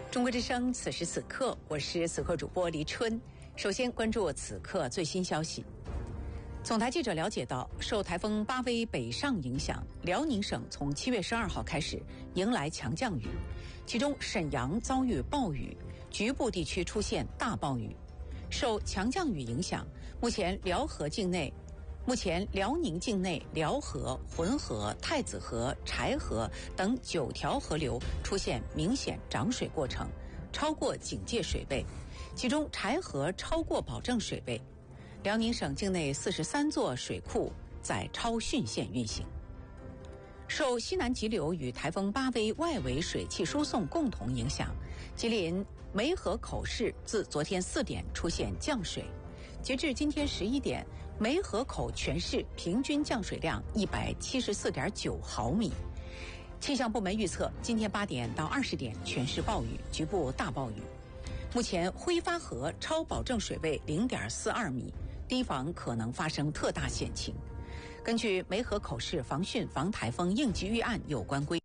中国之声，此时此刻，我是此刻主播黎春。首先关注此刻最新消息。总台记者了解到，受台风巴威北上影响，辽宁省从7月12号开始迎来强降雨，其中沈阳遭遇暴雨，局部地区出现大暴雨。受强降雨影响，目前辽宁境内辽河、浑河、太子河、柴河等9条河流出现明显涨水过程，超过警戒水位，其中柴河超过保证水位。辽宁省境内43座水库在超汛线运行。受西南急流与台风巴威外围水汽输送共同影响，吉林梅河口市自昨天4点出现降水。截至今天11点，梅河口全市平均降水量174.9毫米。气象部门预测，今天8点到20点全市暴雨，局部大暴雨。目前挥发河超保证水位0.42米，堤防可能发生特大险情。根据梅河口市防汛防台风应急预案有关规